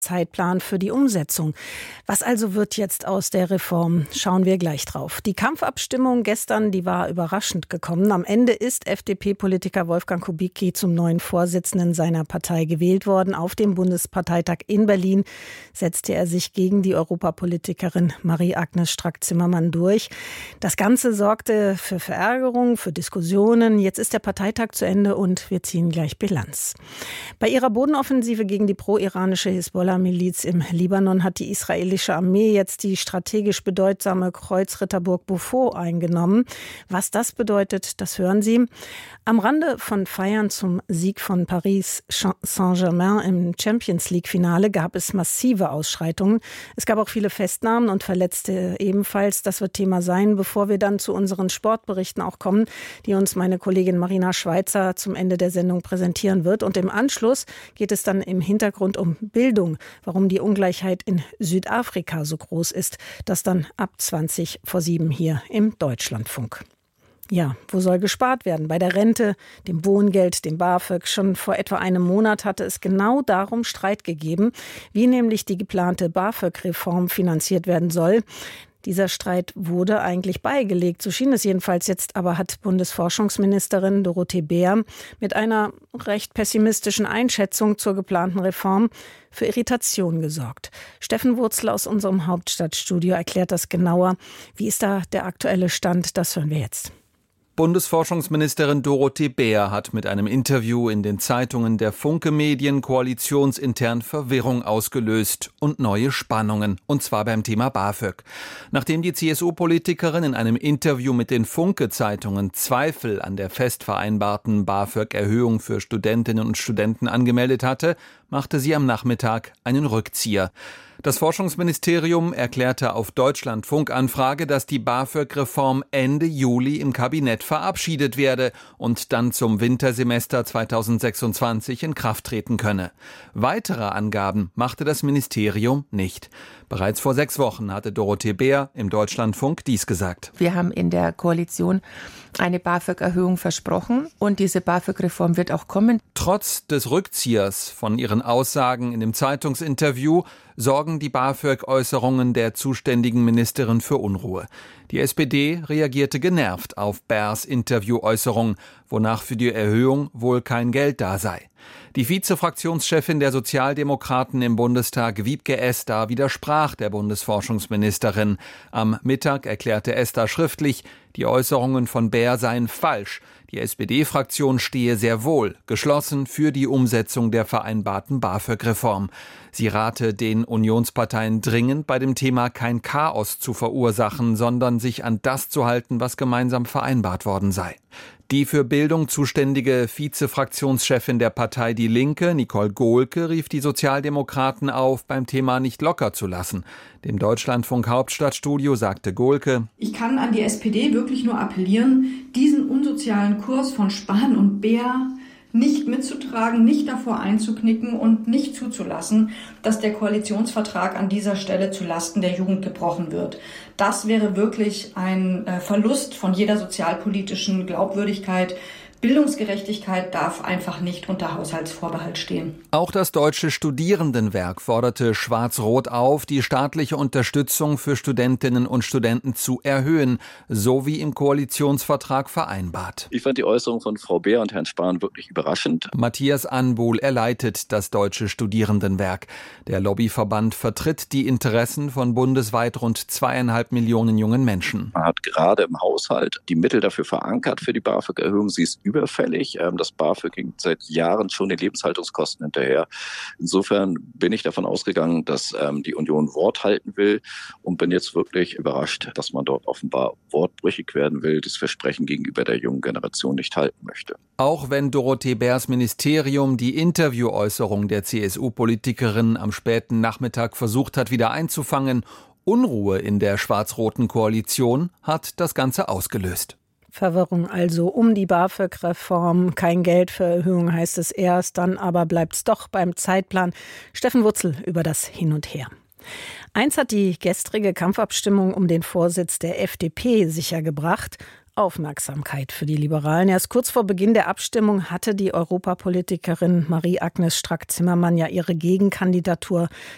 Zeitplan für die Umsetzung. Was also wird jetzt aus der Reform? Schauen wir gleich drauf. Die Kampfabstimmung gestern, die war überraschend gekommen. Am Ende ist FDP-Politiker Wolfgang Kubicki zum neuen Vorsitzenden seiner Partei gewählt worden. Auf dem Bundesparteitag in Berlin setzte er sich gegen die Europapolitikerin Marie-Agnes Strack-Zimmermann durch. Das Ganze sorgte für Verärgerung, für Diskussionen. Jetzt ist der Parteitag zu Ende und wir ziehen gleich Bilanz. Bei ihrer Bodenoffensive gegen die pro-iranische Hisbollah-Miliz im Libanon hat die israelische Armee jetzt die strategisch bedeutsame Kreuzritterburg Beaufort eingenommen. Was das bedeutet, das hören Sie. Am Rande von Feiern zum Sieg von Paris Saint-Germain im Champions-League-Finale gab es massive Ausschreitungen. Es gab auch viele Festnahmen und Verletzte ebenfalls. Das wird Thema sein, bevor wir dann zu unseren Sportberichten auch kommen, die uns meine Kollegin Marina Schweizer zum Ende der Sendung präsentieren wird. Und im Anschluss geht es dann im Hintergrund um Bildung, warum die Ungleichheit in Südafrika so groß ist. Das dann ab 6:20 hier im Deutschlandfunk. Ja, wo soll gespart werden? Bei der Rente, dem Wohngeld, dem BAföG. Schon vor etwa einem Monat hatte es genau darum Streit gegeben, wie nämlich die geplante BAföG-Reform finanziert werden soll. Dieser Streit wurde eigentlich beigelegt, so schien es jedenfalls. Jetzt aber hat Bundesforschungsministerin Dorothee Bär mit einer recht pessimistischen Einschätzung zur geplanten Reform für Irritation gesorgt. Steffen Wurzel aus unserem Hauptstadtstudio erklärt das genauer. Wie ist da der aktuelle Stand? Das hören wir jetzt. Bundesforschungsministerin Dorothee Bär hat mit einem Interview in den Zeitungen der Funke-Medien koalitionsintern Verwirrung ausgelöst und neue Spannungen, und zwar beim Thema BAföG. Nachdem die CSU-Politikerin in einem Interview mit den Funke-Zeitungen Zweifel an der fest vereinbarten BAföG-Erhöhung für Studentinnen und Studenten angemeldet hatte, machte sie am Nachmittag einen Rückzieher. Das Forschungsministerium erklärte auf Deutschlandfunk-Anfrage, dass die BAföG-Reform Ende Juli im Kabinett verabschiedet werde und dann zum Wintersemester 2026 in Kraft treten könne. Weitere Angaben machte das Ministerium nicht. Bereits vor 6 Wochen hatte Dorothee Bär im Deutschlandfunk dies gesagt. Wir haben in der Koalition eine BAföG-Erhöhung versprochen und diese BAföG-Reform wird auch kommen. Trotz des Rückziehers von ihren Aussagen in dem Zeitungsinterview sorgen die BAföG-Äußerungen der zuständigen Ministerin für Unruhe. Die SPD reagierte genervt auf Bärs Interviewäußerung, wonach für die Erhöhung wohl kein Geld da sei. Die Vize-Fraktionschefin der Sozialdemokraten im Bundestag, Wiebke Esser, widersprach der Bundesforschungsministerin. Am Mittag erklärte Esser schriftlich, die Äußerungen von Bär seien falsch. Die SPD-Fraktion stehe sehr wohl geschlossen für die Umsetzung der vereinbarten BAföG-Reform. Sie rate den Unionsparteien dringend, bei dem Thema kein Chaos zu verursachen, sondern sich an das zu halten, was gemeinsam vereinbart worden sei. Die für Bildung zuständige Vize-Fraktionschefin der Partei Die Linke, Nicole Gohlke, rief die Sozialdemokraten auf, beim Thema nicht locker zu lassen. Dem Deutschlandfunk Hauptstadtstudio sagte Gohlke: Ich kann an die SPD wirklich nur appellieren, diesen unsozialen Kurs von Spahn und Bär nicht mitzutragen, nicht davor einzuknicken und nicht zuzulassen, dass der Koalitionsvertrag an dieser Stelle zu Lasten der Jugend gebrochen wird. Das wäre wirklich ein Verlust von jeder sozialpolitischen Glaubwürdigkeit. Bildungsgerechtigkeit darf einfach nicht unter Haushaltsvorbehalt stehen. Auch das Deutsche Studierendenwerk forderte Schwarz-Rot auf, die staatliche Unterstützung für Studentinnen und Studenten zu erhöhen, so wie im Koalitionsvertrag vereinbart. Ich fand die Äußerung von Frau Bär und Herrn Spahn wirklich überraschend. Matthias Anbuhl, er leitet das Deutsche Studierendenwerk. Der Lobbyverband vertritt die Interessen von bundesweit rund 2,5 Millionen jungen Menschen. Man hat gerade im Haushalt die Mittel dafür verankert für die BAföG-Erhöhung. Sie ist überfällig. Das BAföG ging seit Jahren schon den Lebenshaltungskosten hinterher. Insofern bin ich davon ausgegangen, dass die Union Wort halten will und bin jetzt wirklich überrascht, dass man dort offenbar wortbrüchig werden will, das Versprechen gegenüber der jungen Generation nicht halten möchte. Auch wenn Dorothee Bärs Ministerium die Interviewäußerung der CSU-Politikerin am späten Nachmittag versucht hat, wieder einzufangen, Unruhe in der schwarz-roten Koalition hat das Ganze ausgelöst. Verwirrung also um die BAföG-Reform. Kein Geld für Erhöhung heißt es erst, dann aber bleibt es doch beim Zeitplan. Steffen Wurzel über das Hin und Her. Eins hat die gestrige Kampfabstimmung um den Vorsitz der FDP sichergebracht: Aufmerksamkeit für die Liberalen. Erst kurz vor Beginn der Abstimmung hatte die Europapolitikerin Marie-Agnes Strack-Zimmermann ja ihre Gegenkandidatur